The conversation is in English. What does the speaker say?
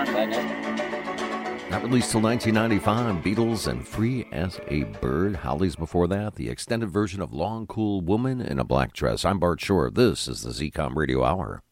Not released till 1995, Beatles and Free as a Bird. Hollies before that, the extended version of Long Cool Woman in a Black Dress. I'm Bart Shore. This is the ZCOM Radio Hour.